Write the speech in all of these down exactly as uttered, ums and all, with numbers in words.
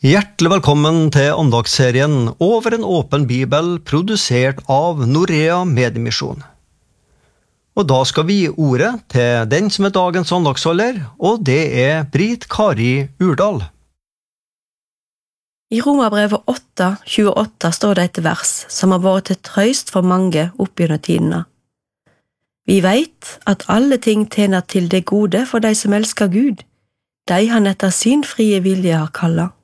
Hjertelig velkommen til andagsserien Over en åpen bibel, produsert av Norea Mediemisjon. Og da skal vi gi ordet til den som er dagens andagsholder, og det er Britt Kari Urdal. I Romerbrevet åtte tjueåtte står det et vers som har vært til trøst for mange opp gjennom tidene. Vi vet at alle ting tjener til det gode for de som elsker Gud, de han etter sin frie vilje har kallet.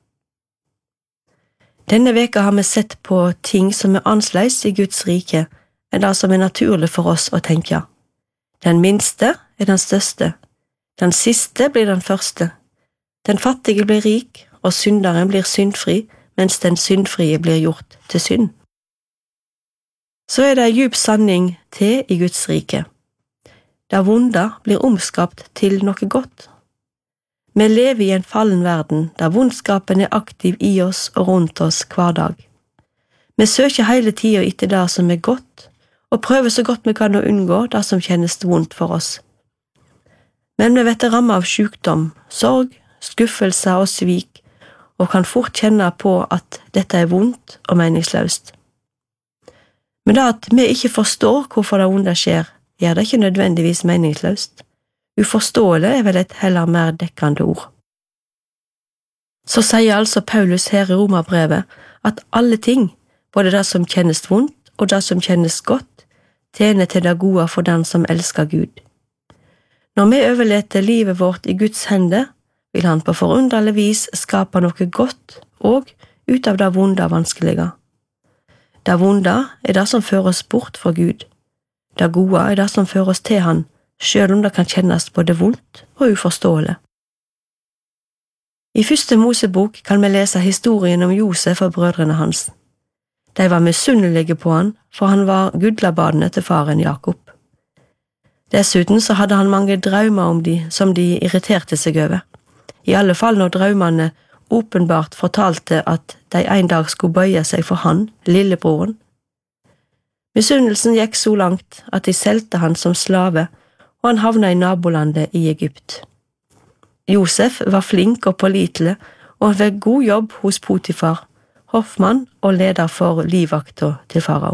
Denne veka har vi sett på ting som er annerledes i Guds rike enn det som er naturlig for oss å tenke. Den minste er den største, den siste blir den første. Den fattige blir rik, og synderen blir syndfri, mens den syndfrie blir gjort til synd. Så er det en djup sanning til i Guds rike. Det vonde blir omskapt til noe godt. Vi lever i en fallen verden, der vondskapen er aktiv i oss og rundt oss hver dag. Vi søker hele tiden etter det som er godt, og prøver så godt vi kan å unngå det som kjennes vondt for oss. Men vi vet rammet av sykdom, sorg, skuffelse og svik, og kan fort kjenne på at dette er vondt og meningsløst. Men det at vi ikke forstår hvorfor det vonde skjer, gjør det ikke nødvendigvis meningsløst. Uforståelig er vel et heller mer dekkende ord. Så sier altså Paulus her i Romerbrevet at alle ting, både det som kjennes vondt og det som kjennes godt, tjener til det gode for den som elsker Gud. Når vi overleter livet vårt i Guds hender, vil han på forunderlig vis skape noe godt og ut av det vonde og vanskelige. Det vonde er det som fører oss bort fra Gud. Det gode er det som fører oss til han, selv om det kan kjennes både vondt og uforståelig. I første Mosebok kan vi lese historien om Josef og brødrene hans. De var misunnelige på han, for han var gudlabadene til faren Jakob. Dessuten så hadde han mange drømmer om de, som de irriterte seg over. I alle fall når drømmene åpenbart fortalte at de en dag skulle bøye seg for han, lillebroren. Misunnelsen gikk så langt at de solgte han som slave, og han havnet i nabolandet i Egypt. Josef var flink og pålitelig, og han fikk god jobb hos Potifar, hoffmann og leder for livvakta til farao.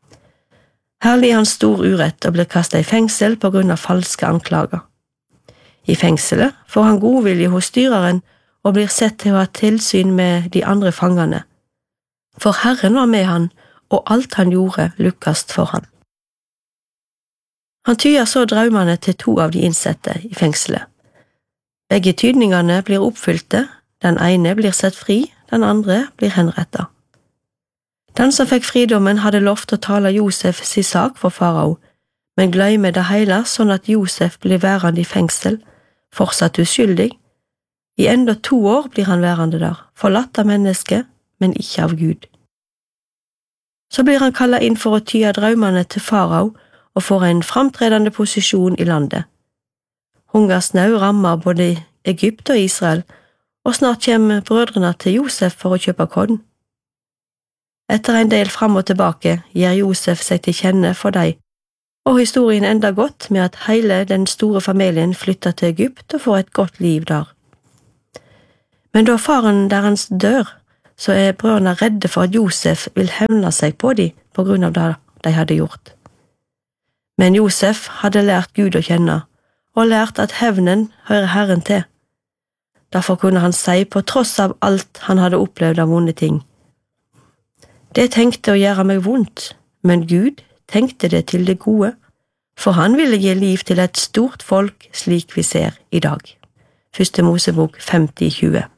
Her lider han stor urett og blir kastet i fengsel på grunn av falske anklager. I fengselet får han godvilje hos styreren og blir sett til å ha tilsyn med de andre fangene. For Herren var med han, og alt han gjorde lykkes for han. Han tyder så drømmene til to av de innsette i fengselet. Begge tydningene blir oppfylte, den ene blir sett fri, den andre blir henrettet. Den som fikk fridommen hadde lovt å tale Josef sin sak for farao, men glemmer det hele sånn at Josef blir værende i fengsel, fortsatt uskyldig. I enda to år blir han værende der, forlatt av mennesket, men ikke av Gud. Så blir han kallet inn for å tyde drømmene til farao, og får en framtredende posisjon i landet. Hungersnød rammer både Egypt og Israel, og snart kommer brødrene til Josef for å kjøpe korn. Etter en del fram og tilbake gir Josef seg til kjenne for dem, og historien ender godt med at hele den store familien flytter til Egypt og får et godt liv der. Men da faren deres dør, så er brødrene redde for at Josef vil hevne seg på dem på grunn av det de hadde gjort. Men Josef hadde lært Gud å kjenne, og lært at hevnen hører Herren til. Derfor kunne han si på tross av alt han hadde opplevd av vonde ting. Det tenkte å gjøre meg vondt, men Gud tenkte det til det gode, for han ville gi liv til et stort folk slik vi ser i dag. første Mosebok femti tjue.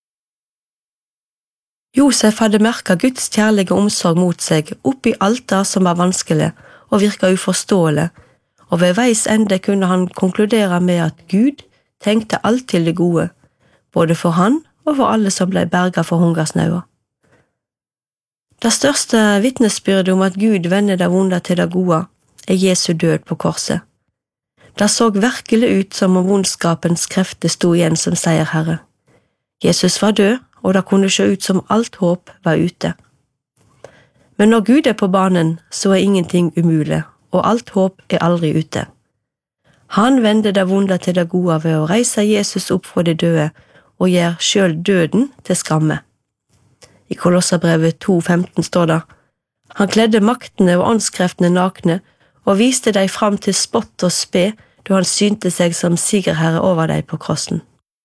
Josef hadde merket Guds kjærlige omsorg mot seg oppi alt det som var vanskelig, og virka uforståelig, og ved veis ende kunne han konkludere med at Gud tenkte alt til det gode, både for han og for alle som ble berget for hungersnøda. Det største vitnesbyrdet om at Gud vender det vonde til det gode, er Jesu død på korset. Det så virkelig ut som om vondskapens krefter sto igjen som seierherre. Jesus var død, og det kunne se ut som alt håp var ute. Men når Gud er på banen, så er ingenting umulig, og alt håp er aldri ute. Han vender det vonde til det gode ved å reise Jesus opp fra de døde og gjør selv døden til skamme. I Kolosserbrevet to femten står det: Han kledde maktene og åndskreftene nakne, og viste deg fram til spott og spe, da han synte seg som sigerherre over deg på krossen.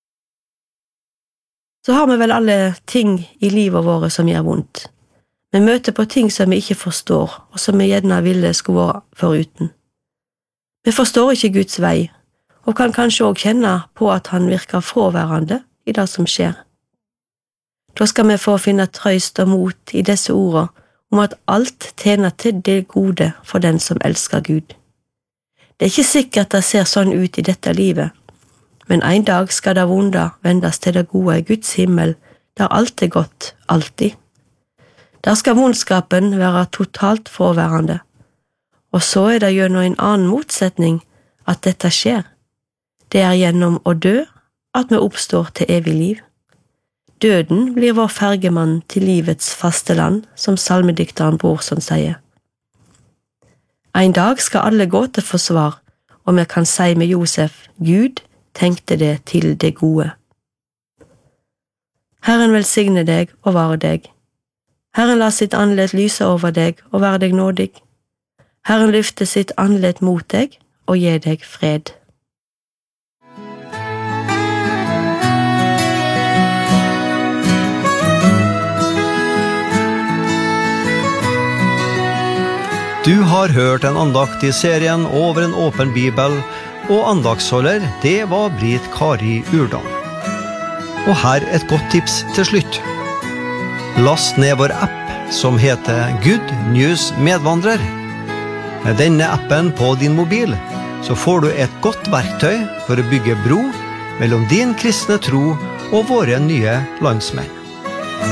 Så har vi vel alle ting i livet våre som gjør vondt. Vi møter på ting som vi ikke forstår, og som vi gjerne ville skulle være foruten. Vi forstår ikke Guds vei, og kan kanskje også kjenne på at han virker fraværende i det som skjer. Da skal vi få finne trøst og mot i disse ordene om at alt tjener til det gode for den som elsker Gud. Det er ikke sikkert det ser sånn ut i dette livet, men en dag skal det vonde vendes til det gode i Guds himmel, der alt er godt, alltid. Der skal vondskapen være totalt fraværende, og så er det gjennom en annen motsetning at dette skjer. Det er gjennom å dø at vi oppstår til evig liv. Døden blir vår fergemann til livets faste land, som salmedikteren Brorson sier. En dag skal alle gå til forsvar, og vi kan si med Josef, Gud tenkte det til det gode. Herren velsigne deg og vare deg. Herren la sitt andlet lyse over deg og være deg nådig. Herren lyfte sitt andlet mot deg og gi deg fred. Du har hørt en andakt i serien Over en åpen bibel, og andaktsholder, det var Britt Kari Urdal. Og her et godt tips til slutt. Last ned vår app som heter Good News Medvandrer. Med denne appen på din mobil så får du et godt verktøy for å bygge bro mellom din kristne tro og våre nye landsmenn.